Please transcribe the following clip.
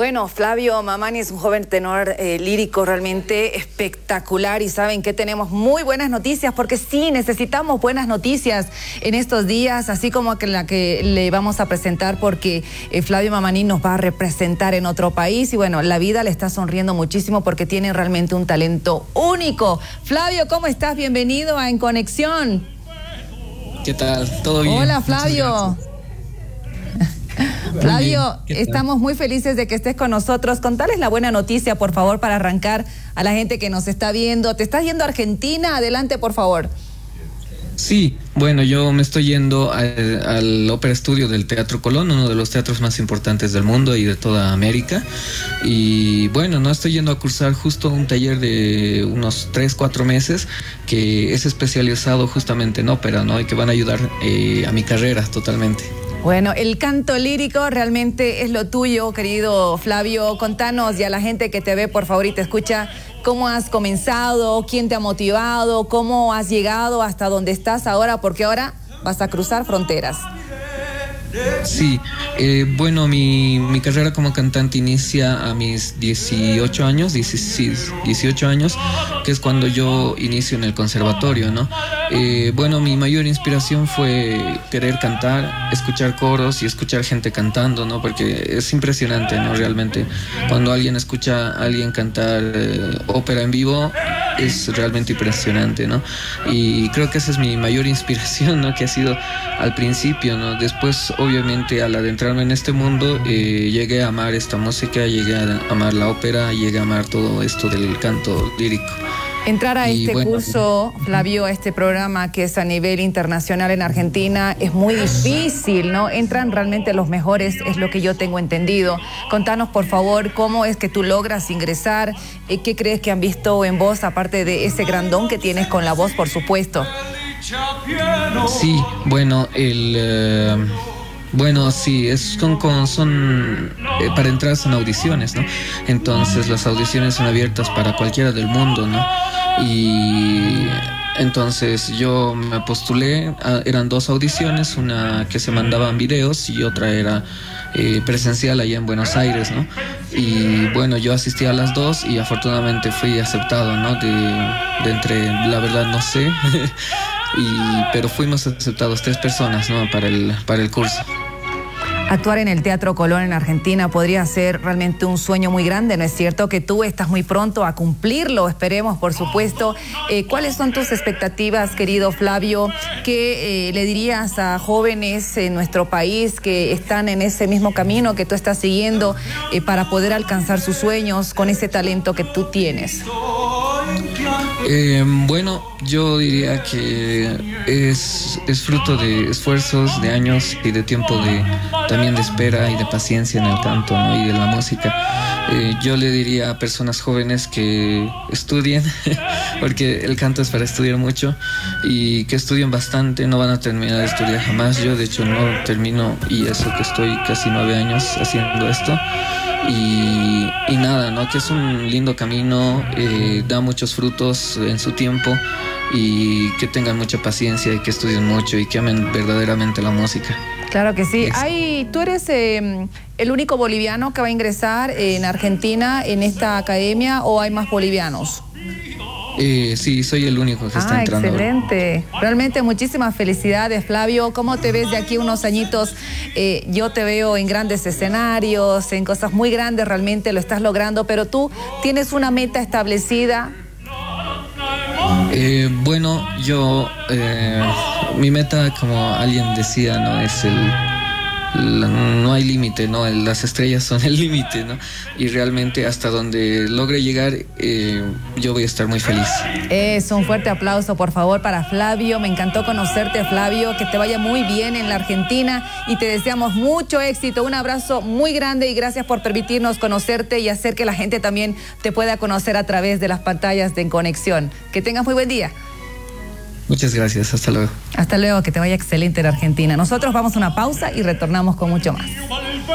Bueno, Flavio Mamani es un joven tenor lírico realmente espectacular y saben que tenemos muy buenas noticias porque sí, necesitamos buenas noticias en estos días, así como la que le vamos a presentar porque Flavio Mamani nos va a representar en otro país y bueno, la vida le está sonriendo muchísimo porque tiene realmente un talento único. Flavio, ¿cómo estás? Bienvenido a En Conexión. ¿Qué tal? ¿Todo bien? Hola, Flavio. Flavio, estamos muy felices de que estés con nosotros. Contales la buena noticia, por favor, para arrancar a la gente que nos está viendo. ¿Te estás yendo a Argentina? Adelante, por favor. Sí, bueno, yo me estoy yendo al Ópera Estudio del Teatro Colón, uno de los teatros más importantes del mundo y de toda América. Y bueno, no estoy yendo a cursar justo un taller de unos 3-4 meses que es especializado justamente en ópera, ¿no? Y que van a ayudar a mi carrera totalmente. Bueno, el canto lírico realmente es lo tuyo, querido Flavio. Contanos y a la gente que te ve, por favor, y te escucha, ¿cómo has comenzado? ¿Quién te ha motivado? ¿Cómo has llegado hasta donde estás ahora? Porque ahora vas a cruzar fronteras. Sí, bueno, mi carrera como cantante inicia a mis 18 años, 18 años, que es cuando yo inicio en el conservatorio, ¿no? Bueno, mi mayor inspiración fue querer cantar, escuchar coros y escuchar gente cantando, ¿no? Porque es impresionante, ¿no? Realmente, cuando alguien escucha a alguien cantar ópera en vivo, es realmente impresionante, ¿no? Y creo que esa es mi mayor inspiración, ¿no? Que ha sido al principio, ¿no? Después, obviamente, al adentrarme en este mundo, llegué a amar esta música, llegué a amar la ópera, llegué a amar todo esto del canto lírico. Entrar a este curso, Flavio, a este programa que es a nivel internacional en Argentina, es muy difícil, ¿no? Entran realmente los mejores, es lo que yo tengo entendido. Contanos, por favor, cómo es que tú logras ingresar, qué crees que han visto en vos, aparte de ese gran don que tienes con la voz, por supuesto. Sí, bueno, bueno, sí, son para entrar son audiciones, ¿no? Entonces las audiciones son abiertas para cualquiera del mundo, ¿no? Y entonces yo me postulé, eran 2 audiciones, una que se mandaban videos y otra era presencial allá en Buenos Aires, ¿no? Y bueno, yo asistí a las 2 y afortunadamente fui aceptado, ¿no? De entre, la verdad no sé, pero fuimos aceptados 3 personas, ¿no? Para el curso. Actuar en el Teatro Colón en Argentina podría ser realmente un sueño muy grande, ¿no es cierto? Que tú estás muy pronto a cumplirlo, esperemos, por supuesto. ¿Cuáles son tus expectativas, querido Flavio? ¿Qué le dirías a jóvenes en nuestro país que están en ese mismo camino que tú estás siguiendo para poder alcanzar sus sueños con ese talento que tú tienes? Bueno, yo diría que es fruto de esfuerzos, de años y de tiempo también de espera y de paciencia en el canto, ¿no? Y de la música. Yo le diría a personas jóvenes que estudien, porque el canto es para estudiar mucho, y que estudien bastante, no van a terminar de estudiar jamás. Yo de hecho no termino, y eso que estoy casi 9 años haciendo esto. Y nada, ¿no? Que es un lindo camino, da muchos frutos en su tiempo y que tengan mucha paciencia y que estudien mucho y que amen verdaderamente la música. Claro que sí. ¿Tú eres el único boliviano que va a ingresar en Argentina en esta academia o hay más bolivianos? Sí, soy el único que está entrando. Excelente. Realmente muchísimas felicidades, Flavio. ¿Cómo te ves de aquí unos añitos? Yo te veo en grandes escenarios, en cosas muy grandes, realmente lo estás logrando, pero tú tienes una meta establecida. Bueno, mi meta, como alguien decía, ¿no? Es no hay límite, ¿no? Las estrellas son el límite, ¿no? Y realmente hasta donde logre llegar, yo voy a estar muy feliz. Un fuerte aplauso, por favor, para Flavio. Me encantó conocerte, Flavio. Que te vaya muy bien en la Argentina y te deseamos mucho éxito. Un abrazo muy grande y gracias por permitirnos conocerte y hacer que la gente también te pueda conocer a través de las pantallas de En Conexión. Que tengas muy buen día. Muchas gracias, hasta luego. Hasta luego, que te vaya excelente en Argentina. Nosotros vamos a una pausa y retornamos con mucho más.